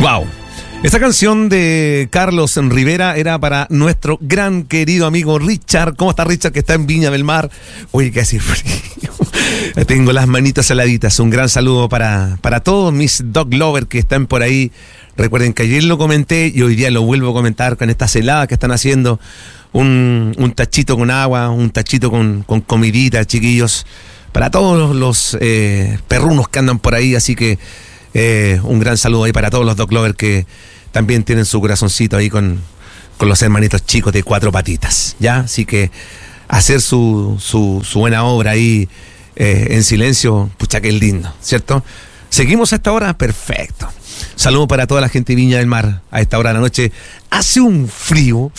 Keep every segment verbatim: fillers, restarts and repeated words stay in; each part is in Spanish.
Wow. Esta canción de Carlos Rivera era para nuestro gran querido amigo Richard. ¿Cómo está Richard, que está en Viña del Mar? Oye, que hace frío. Tengo las manitas heladitas. Un gran saludo para, para todos mis dog lovers que están por ahí. Recuerden que ayer lo comenté y hoy día lo vuelvo a comentar con estas heladas que están haciendo. Un, un tachito con agua, un tachito con, con comidita, chiquillos. Para todos los, los eh, perrunos que andan por ahí. Así que eh, un gran saludo ahí para todos los dog lovers que también tienen su corazoncito ahí con, con los hermanitos chicos de cuatro patitas, ¿ya? Así que hacer su, su, su buena obra ahí eh, en silencio, pucha que es lindo, ¿cierto? ¿Seguimos a esta hora? Perfecto. Saludos para toda la gente de Viña del Mar. A esta hora de la noche hace un frío.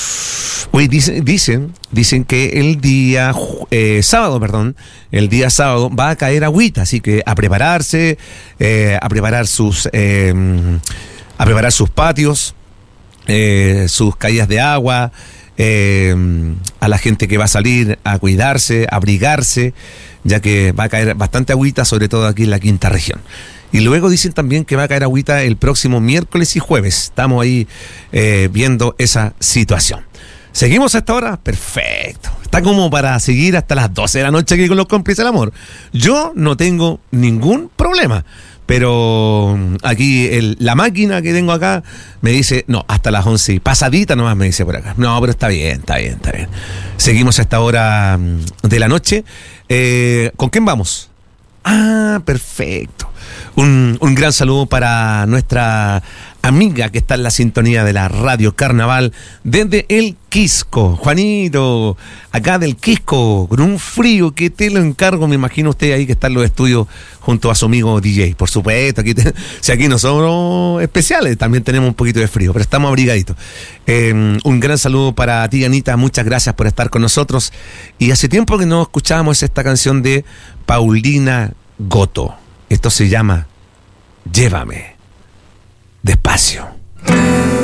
Hoy dicen, dicen, dicen que el día eh, sábado, perdón, el día sábado va a caer agüita, así que a prepararse, eh, a preparar sus... Eh, a preparar sus patios, eh, sus caídas de agua, eh, a la gente que va a salir a cuidarse, a abrigarse, ya que va a caer bastante agüita, sobre todo aquí en la quinta región. Y luego dicen también que va a caer agüita el próximo miércoles y jueves. Estamos ahí eh, viendo esa situación. ¿Seguimos a esta hora? Perfecto. Está como para seguir hasta las doce de la noche aquí con los cómplices del amor. Yo no tengo ningún problema. Pero aquí el, la máquina que tengo acá me dice, no, hasta las once, pasadita nomás me dice por acá. No, pero está bien, está bien, está bien. Seguimos a esta hora de la noche. Eh, ¿Con quién vamos? Ah, perfecto. Un, un gran saludo para nuestra amiga que está en la sintonía de la Radio Carnaval desde el Quisco. Juanito, acá del Quisco, con un frío que te lo encargo. Me imagino usted ahí que está en los estudios junto a su amigo D J. Por supuesto, aquí te, si aquí no somos especiales, también tenemos un poquito de frío, pero estamos abrigaditos. Eh, un gran saludo para ti, Anita. Muchas gracias por estar con nosotros. Y hace tiempo que no escuchábamos esta canción de Paulina Goto. Esto se llama Llévame despacio.